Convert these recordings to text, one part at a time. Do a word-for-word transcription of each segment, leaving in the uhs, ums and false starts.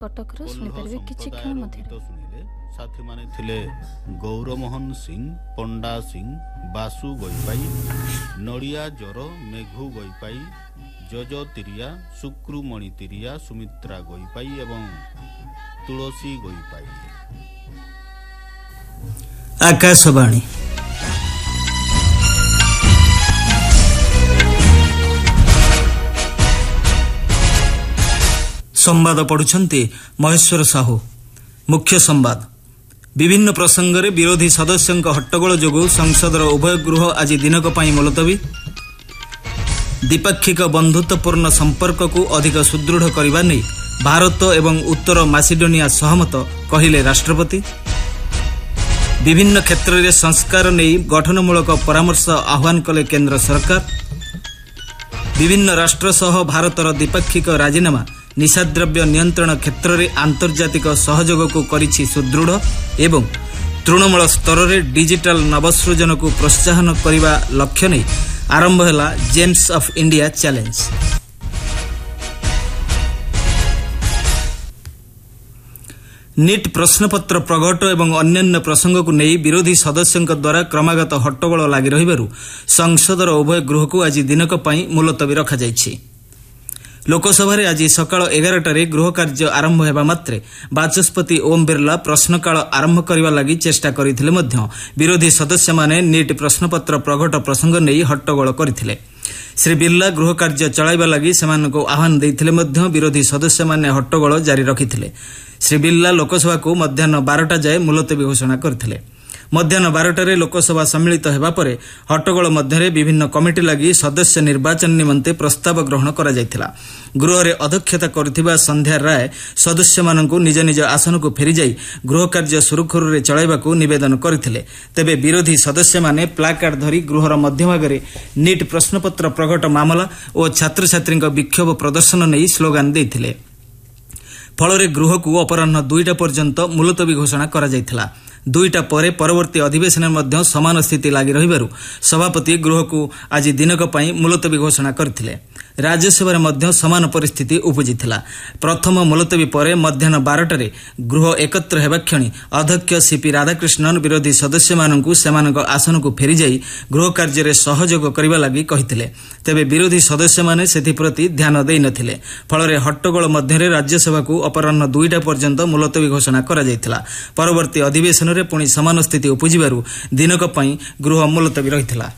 कटकर शुणिपारे किछि क्षण मध्य साथी माने थिले गौरमोहन सिंह, पंडा सिंह, बासु गोईपाई, नड़िया जर, मेघु गोईपाई, जज तिरिया, शुक्रुमणि तिरिया, सुमित्रा गोईपाई एवं तुलसी गोईपाई। आकाशवाणी संवाद पढ़ुछंती महेश्वर साहू। मुख्य संवाद। विभिन्न प्रसंग में विरोधी सदस्यों हट्टगोल जोगु संसदर उभय गृह आज दिनक पई मुलतवी। द्विपाक्षिक बंधुत्वपूर्ण संपर्क को अधिक सुदृढ़ करने नहीं भारत एवं उत्तर मासिडोनिया सहमत कहिले राष्ट्रपति। विभिन्न क्षेत्र में संस्कार नहीं गठनमूलक परामर्श आह्वान कले केंद्र सरकार। विभिन्न राष्ट्र सह भारतर द्विपाक्षिक राजीनामा निशाद्रव्य नियंत्रण क्षेत्र में आंतर्जातिक सहयोग को करिछि सुदृढ़ एवं तृणमूल स्तर में डिजिटल नवसृजन को प्रोत्साहन करने लक्ष्य नहीं आरंभ है James of India challenge. NEET प्रश्नपत्र प्रघट एवं अन्यान्य प्रसंग को नहीं विरोधी सदस्यों द्वारा क्रमागत हट्टगोल लगी रहिबारु संसदर उभय गृह को आज दिनक पई मुलतवी रखा जायछि। लोकसभा आज सकाळ एगारटारे गृह कार्य आरंभ हेबा मात्रे बाचस्पति ओम बिरला प्रश्नकाल आरंभ करने लगी चेष्टा करथिले मध्य विरोधी सदस्य माने नीट प्रश्नपत्र प्रघट प्रसंग नहीं हट्टगोल करथिले। श्री बिरला गृह कार्य चलाइबा लगी सेमानकु आह्वान देथिले मध्य विरोधी सदस्य माने हट्टगोल जारी रखिथिले। श्री बिरला लोकसभा को मध्याह्न बारटा जाए मुलतवी घोषणा करथिले। मध्याह्न बारटारे लोकसभा सम्मिलित हेबा परे हट्टगोल मध्यरे विभिन्न कमिटी लगी सदस्य निर्वाचन निमंते प्रस्ताव ग्रहण करा जायथिला। गृह रे अध्यक्षता करथिबा संध्या राय सदस्य माननकु निज निज आसन को फेरी जाई गृह कार्य सुरखुरु रे चलाइबाकू निवेदन करथिले। तेबे विरोधी सदस्य माने प्लाकार्ड धरी गृहर मध्यभागरे नीट प्रश्नपत्र प्रघट मामला और छात्र छात्रीक विक्षोभ प्रदर्शन नहीं स्लोगान देथिले। फलरे गृह को अपराह्न दुईटा पर्यंत मुलतवी घोषणा करा जायथिला। दुईटा परे परवर्ती अधिवेशन में समान स्थिति लगी रहिबारु सभापति गृह को आज दिनक पई मुलतवी घोषणा करथिले। राज्यसभा में समान परिस्थिति उपजिथिला। प्रथम मुलतवी परे मध्याह्न बारटारे गृह एकत्र हेबा क्षणी अध्यक्ष सीपी राधाकृष्णन विरोधी सदस्य माननकु सेमानक आसन को फेरी जाई गृह कार्य रे सहयोग करबा लागि कहिथिले। तेबे विरोधी सदस्य माने सेथि प्रति ध्यान देई नथिले। फलरे हट्टगोल मध्यरे राज्यसभा को अपराह्न दुईटा पर्यंत मुलतवी घोषणा करा जायथिला। परवर्ती अधिवेशन रे पुणी समान स्थिति उपजिबारु दिनक पई गृह मुलतवी रहिथिला।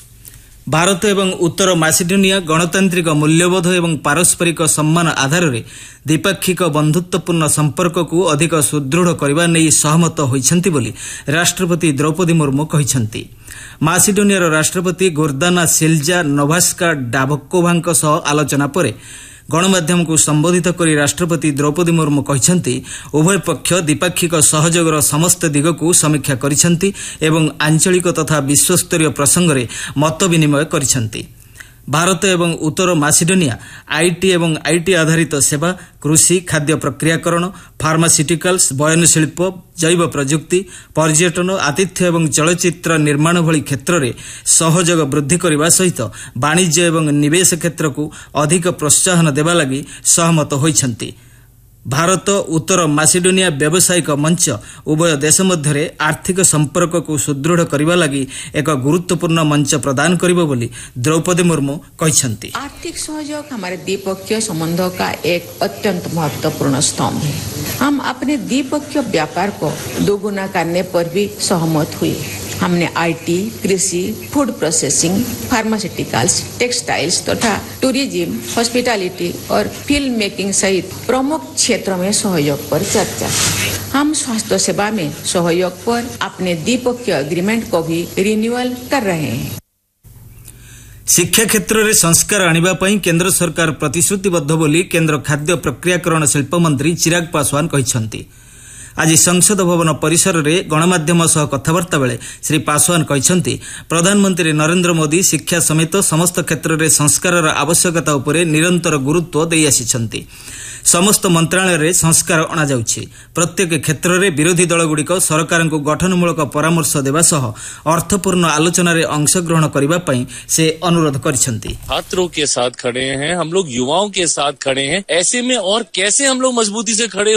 भारत एवं उत्तर मासिडोनिया गणतांत्रिक मूल्यबोध एवं पारस्परिक सम्मान आधार में द्विपाक्षिक बंधुत्वपूर्ण संपर्क को अधिक सुदृढ़ करने नहीं सहमत होइछन्ति बोली राष्ट्रपति द्रौपदी मुर्मू कहिछन्ति। मासिडोनियार राष्ट्रपति गोर्दाना सिल्जा नोभास्का डाभकोभांक सह आलोचना परे गणमाध्यम को संबोधित करी राष्ट्रपति द्रौपदी मुर्मू कहिछन्ति उभय पक्ष द्विपाक्षिक सहयोगर समस्त दिग को समीक्षा करिछन्ति एवं आंचलिक तथा विश्वस्तरीय प्रसंग में मत विनिमय करिछन्ति। भारत एवं उत्तर मासिडोनिया आईटी एवं आईटी आधारित सेवा, कृषि, खाद्य प्रक्रियाकरण, फार्मास्यूटिकल्स, बयनशिल्प, जैव प्रजुक्ति, पर्यटन, आतिथ्य एवं चलचित्र निर्माण भली क्षेत्र में सहयोग वृद्धि करने सहित वाणिज्य एवं निवेश क्षेत्र को अधिक प्रोत्साहन देवा लगी सहमत होइछन्ति। भारत उत्तर मासिडोनिया व्यावसायिक मंच उभय देश मध्य आर्थिक संपर्क को सुदृढ़ करने लगी एक गुरुत्वपूर्ण मंच प्रदान करिबो बोली द्रौपदी मुर्मू कहिछन्ति। आर्थिक सहयोग हमारे द्विपक्षीय संबंधों का एक अत्यंत महत्वपूर्ण स्तंभ है। हम अपने द्विपक्षीय व्यापार को दोगुना करने पर भी सहमत हुए। हमने आईटी, कृषि, फूड प्रोसेसिंग, फार्मास्यूटिकल्स, टेक्सटाइल्स तथा टूरिज्म, हॉस्पिटैलिटी और फिल्म मेकिंग सहित प्रमुख क्षेत्रों में सहयोग पर चर्चा। हम स्वास्थ्य सेवा में सहयोग पर अपने द्विपक्षीय एग्रीमेंट को भी रिन्यूअल कर रहे हैं। शिक्षा क्षेत्र में संस्कार आनिबा पई केंद्र सरकार प्रतिश्रुतिबद्ध बोली केंद्र खाद्य प्रक्रियाकरण शिल्प मंत्री चिराग पासवान कहिछन्ति। आज संसद भवन परिसर में गणमाध्यम सह कथबार्ता बेले श्री पासवान कहिछन्ति प्रधानमंत्री नरेंद्र मोदी शिक्षा समेत समस्त क्षेत्र में संस्कार आवश्यकता उपरे निरंतर गुरुत्व देई आसिछन्ति। समस्त मंत्रालय रे संस्कार अणा जाउछि। प्रत्येक क्षेत्र में विरोधी दलगुड़िक सरकार को गठनमूलक परामर्श देवा सह अर्थपूर्ण आलोचना रे अंशग्रहण करिबा पई से अनुरोध करिसंति। छात्रों के साथ खड़े हैं, हम लोग युवाओं के साथ खड़े हैं। ऐसे में और कैसे हम लोग मजबूती से खड़े